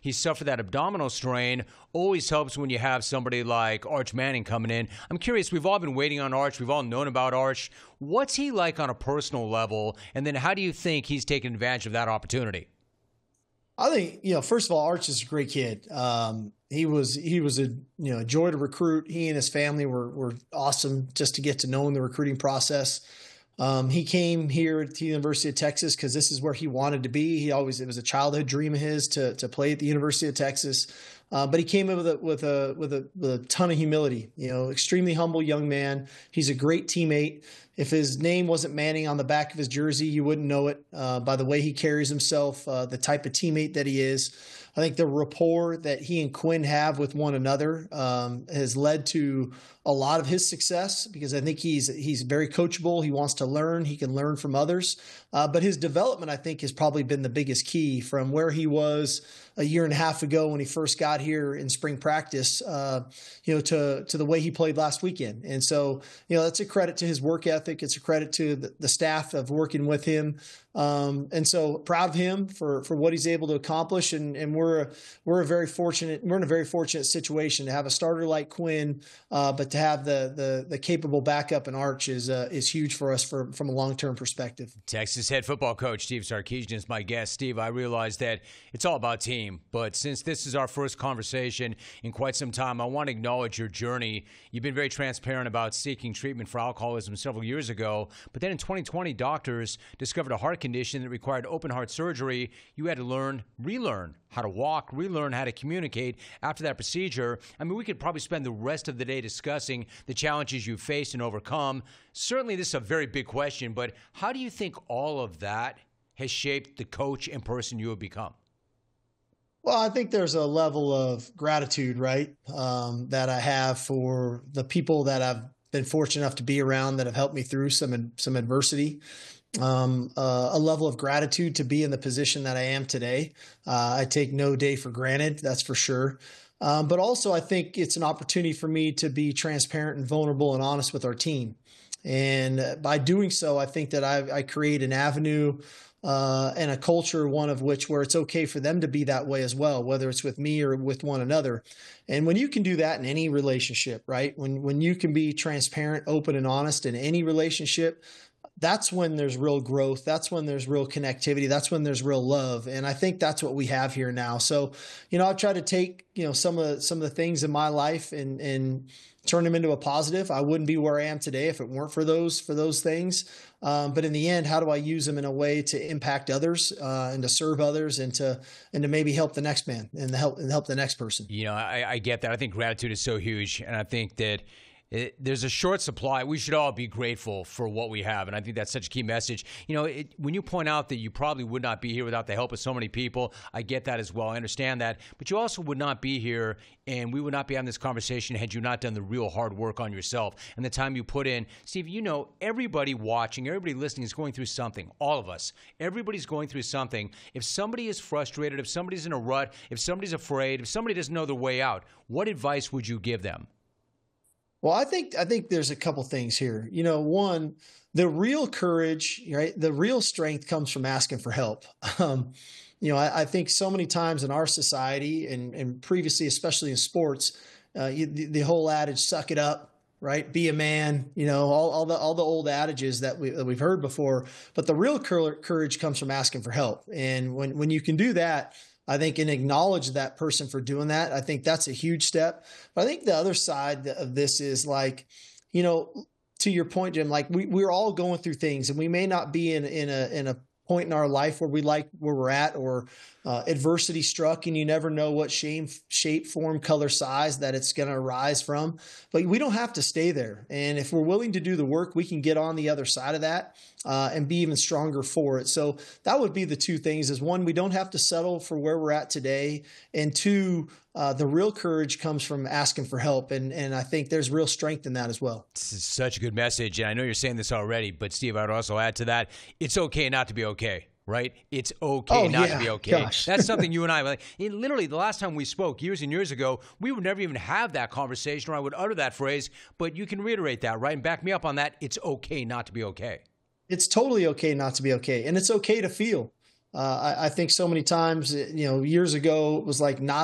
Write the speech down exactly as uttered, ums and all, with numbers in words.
He suffered that abdominal strain. Always helps when you have somebody like Arch Manning coming in. I'm curious, we've all been waiting on Arch. We've all known about Arch. What's he like on a personal level? And then how do you think he's taken advantage of that opportunity? I think, you know, first of all, Arch is a great kid. Um, he was he was a you know a joy to recruit. He and his family were were awesome just to get to know in the recruiting process. Um, he came here to the University of Texas because this is where he wanted to be. He always it was a childhood dream of his to to play at the University of Texas. Uh, but he came in with a with a with a with a ton of humility. You know, extremely humble young man. He's a great teammate. If his name wasn't Manning on the back of his jersey, you wouldn't know it uh, by the way he carries himself, uh, the type of teammate that he is. I think the rapport that he and Quinn have with one another um, has led to a lot of his success because I think he's he's very coachable. He wants to learn. He can learn from others. Uh, but his development, I think, has probably been the biggest key from where he was a year and a half ago when he first got here in spring practice, uh, you know, to to the way he played last weekend. And so, you know, that's a credit to his work ethic. It's a credit to the, the staff of working with him. Um, and so proud of him for, for what he's able to accomplish. And, and we're, a, we're a very fortunate, we're in a very fortunate situation to have a starter like Quinn, uh, but to have the, the, the capable backup in Arch is, uh, is huge for us for, from a long-term perspective. Texas head football coach Steve Sarkisian is my guest. Steve, I realize that it's all about team, but since this is our first conversation in quite some time, I want to acknowledge your journey. You've been very transparent about seeking treatment for alcoholism several years ago, but then in twenty twenty, doctors discovered a heart condition that required open heart surgery. You had to learn, relearn how to walk, relearn how to communicate after that procedure. I mean, we could probably spend the rest of the day discussing the challenges you faced and overcome. Certainly, this is a very big question, but how do you think all of that has shaped the coach and person you have become? Well, I think there's a level of gratitude, right, um, that I have for the people that I've been fortunate enough to be around that have helped me through some some adversity. Um, uh, a level of gratitude to be in the position that I am today. Uh, I take no day for granted, that's for sure. Um, but also, I think it's an opportunity for me to be transparent and vulnerable and honest with our team. And by doing so, I think that I, I create an avenue uh, and a culture, one of which where it's okay for them to be that way as well, whether it's with me or with one another. And when you can do that in any relationship, right? When when you can be transparent, open, and honest in any relationship, that's when there's real growth. That's when there's real connectivity. That's when there's real love. And I think that's what we have here now. So, you know, I've tried to take, you know, some of the, some of the things in my life and, and turn them into a positive. I wouldn't be where I am today if it weren't for those, for those things. Um, but in the end, how do I use them in a way to impact others uh, and to serve others and to, and to maybe help the next man and to help, and help the next person? You know, I, I get that. I think gratitude is so huge. And I think that It, there's a short supply. We should all be grateful for what we have, and I think that's such a key message. You know, it, when you point out that you probably would not be here without the help of so many people, I get that as well. I understand that. But you also would not be here, and we would not be having this conversation had you not done the real hard work on yourself and the time you put in. Steve, you know, everybody watching, everybody listening is going through something. All of us. Everybody's going through something. If somebody is frustrated, if somebody's in a rut, if somebody's afraid, if somebody doesn't know their way out, what advice would you give them? Well, I think I think there's a couple things here. You know, one, the real courage, right? The real strength comes from asking for help. Um, you know, I, I think so many times in our society and, and previously, especially in sports, uh, you, the, the whole adage "suck it up," right? Be a man. You know, all, all the all the old adages that we that we've heard before. But the real courage comes from asking for help, and when when you can do that, I think, and acknowledge that person for doing that, I think that's a huge step. But I think the other side of this is like, you know, to your point, Jim, like we, we're all going through things and we may not be in, in a, in a point in our life where we like where we're at or uh, adversity struck and you never know what shape, shape, form, color, size that it's going to arise from. But we don't have to stay there. And if we're willing to do the work, we can get on the other side of that uh, and be even stronger for it. So that would be the two things is one, we don't have to settle for where we're at today. And two, uh, the real courage comes from asking for help. And, and I think there's real strength in that as well. This is such a good message. And I know you're saying this already, but Steve, I would also add to that, it's okay not to be okay. Right? It's okay oh, not yeah. to be okay. Gosh. That's something you and I, like, it, literally the last time we spoke years and years ago, we would never even have that conversation or I would utter that phrase, but you can reiterate that, right? And back me up on that. It's okay not to be okay. It's totally okay not to be okay. And it's okay to feel. Uh, I, I think so many times, you know, years ago it was like not